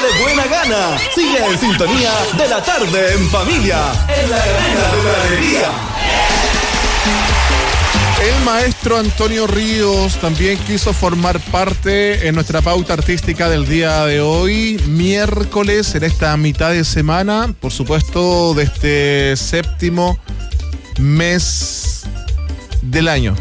de buena gana. Sigue en sintonía de la tarde en familia, en la Granada de la Alegría. El maestro Antonio Ríos también quiso formar parte en nuestra pauta artística del día de hoy, miércoles, en esta mitad de semana, por supuesto, de este séptimo mes del año.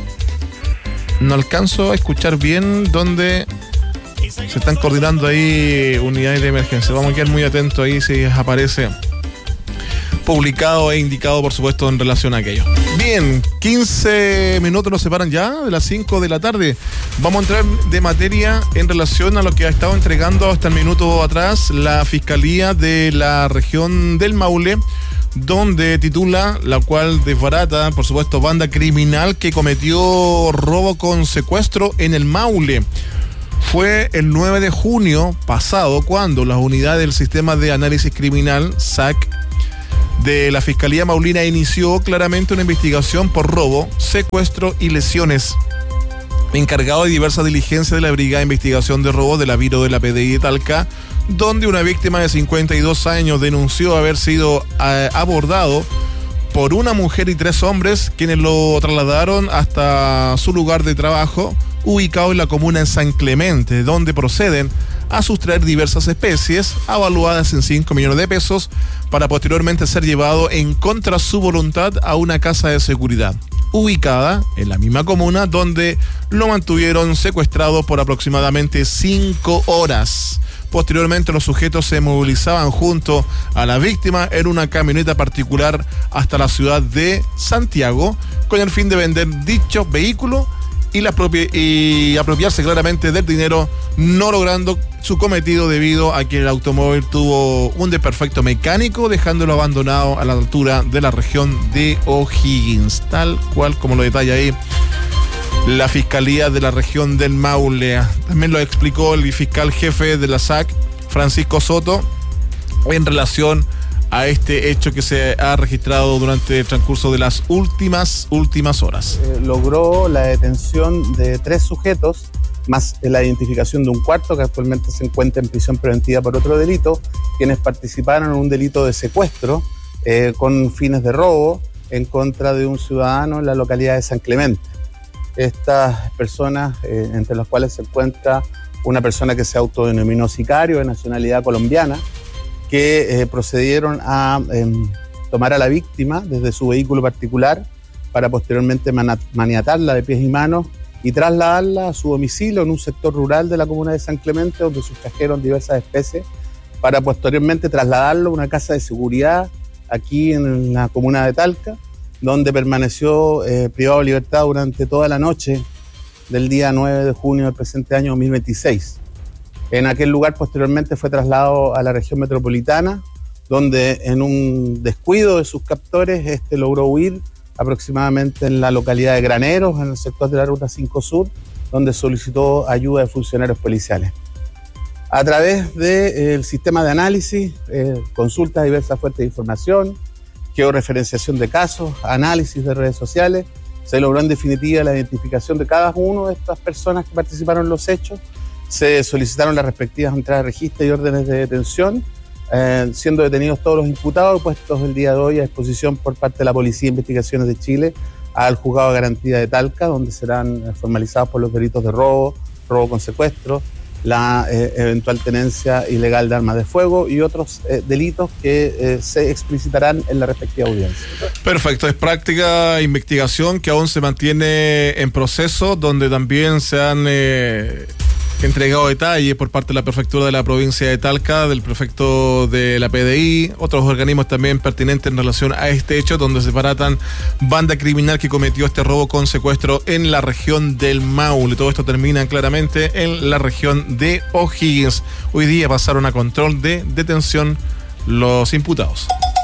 No alcanzo a escuchar bien dónde se están coordinando ahí unidades de emergencia. Vamos a quedar muy atentos ahí si aparece publicado e indicado, por supuesto, en relación a aquello. Bien, 15 minutos nos separan ya de las 5 de la tarde. Vamos a entrar de materia en relación a lo que ha estado entregando hasta el minuto atrás la Fiscalía de la región del Maule, donde titula, la cual desbarata, por supuesto, banda criminal que cometió robo con secuestro en el Maule. Fue el 9 de junio pasado cuando las unidades del Sistema de Análisis Criminal, SAC, de la Fiscalía Maulina inició claramente una investigación por robo, secuestro y lesiones. Encargado de diversas diligencias de la Brigada de Investigación de Robo de la Biro de la PDI de Talca, donde una víctima de 52 años denunció haber sido abordado por una mujer y 3 hombres, quienes lo trasladaron hasta su lugar de trabajo, ubicado en la comuna de San Clemente, donde proceden a sustraer diversas especies avaluadas en 5 millones de pesos para posteriormente ser llevado en contra su voluntad a una casa de seguridad ubicada en la misma comuna, donde lo mantuvieron secuestrado por aproximadamente 5 horas. Posteriormente los sujetos se movilizaban junto a la víctima en una camioneta particular hasta la ciudad de Santiago con el fin de vender dicho vehículo y apropiarse claramente del dinero, no logrando su cometido debido a que el automóvil tuvo un desperfecto mecánico, dejándolo abandonado a la altura de la región de O'Higgins, tal cual como lo detalla ahí la Fiscalía de la región del Maule. También lo explicó el fiscal jefe de la SAC, Francisco Soto, en relación a este hecho que se ha registrado durante el transcurso de las últimas horas. Logró la detención de 3 sujetos, más la identificación de un cuarto que actualmente se encuentra en prisión preventiva por otro delito, quienes participaron en un delito de secuestro con fines de robo en contra de un ciudadano en la localidad de San Clemente. Estas personas, entre las cuales se encuentra una persona que se autodenominó sicario de nacionalidad colombiana, que procedieron a tomar a la víctima desde su vehículo particular para posteriormente maniatarla de pies y manos y trasladarla a su domicilio en un sector rural de la comuna de San Clemente, donde sustrajeron diversas especies para posteriormente trasladarlo a una casa de seguridad aquí en la comuna de Talca, donde permaneció privado de libertad durante toda la noche del día 9 de junio del presente año 2026. En aquel lugar posteriormente fue trasladado a la región metropolitana, donde en un descuido de sus captores logró huir aproximadamente en la localidad de Graneros, en el sector de la Ruta 5 Sur, donde solicitó ayuda de funcionarios policiales. A través del sistema de análisis, consultas a diversas fuentes de información, georreferenciación de casos, análisis de redes sociales, se logró en definitiva la identificación de cada uno de estas personas que participaron en los hechos. Se solicitaron las respectivas entradas de registro y órdenes de detención, siendo detenidos todos los imputados, puestos el día de hoy a disposición por parte de la Policía de Investigaciones de Chile al Juzgado de Garantía de Talca, donde serán formalizados por los delitos de robo, robo con secuestro, la eventual tenencia ilegal de armas de fuego y otros delitos que se explicitarán en la respectiva audiencia. Perfecto, es práctica investigación que aún se mantiene en proceso, donde también se han entregado detalles por parte de la prefectura de la provincia de Talca, del prefecto de la PDI, otros organismos también pertinentes en relación a este hecho, donde se paratan banda criminal que cometió este robo con secuestro en la región del Maule. Todo esto termina claramente en la región de O'Higgins. Hoy día pasaron a control de detención los imputados.